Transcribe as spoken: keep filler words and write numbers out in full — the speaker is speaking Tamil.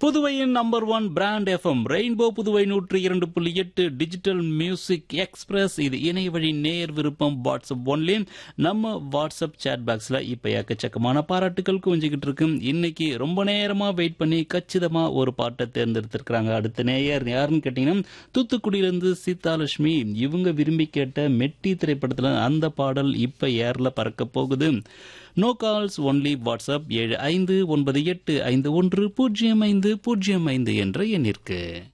புதுவையின் number one brand FM rainbow Puduvai நூற்றி இரண்டு புள்ளி எட்டு டிஜிட்டல் மியூசிக் எக்ஸ்பிரஸ். இது இணைய வழி நேர் விருப்பம் வாட்ஸ்அப் ஒன்லி. நம்ம வாட்ஸ்அப் சேட் பாக்ஸ்ல இப்ப எக்கச்சக்கமான பாராட்டுகள் குவிஞ்சுக்கிட்டு இருக்கு. இன்னைக்கு ரொம்ப நேரமா வெயிட் பண்ணி கச்சிதமா ஒரு பாட்டை தேர்ந்தெடுத்திருக்கிறாங்க. அடுத்த நேயர் யாருன்னு கேட்டீங்கன்னா தூத்துக்குடியிலிருந்து சீதாலட்சுமி. இவங்க விரும்பி கேட்ட மெட்டி திரைப்படத்துல அந்த பாடல் இப்ப ஏர்ல பறக்க போகுது. நோ கால்ஸ் ஒன்லி வாட்ஸ்அப் ஏழு ஐந்து ஒன்பது எட்டு ஐந்து ஒன்று பூஜ்ஜியம் ஐந்து பூஜ்ஜியம் ஐந்து என்ற எண்ணிற்கு.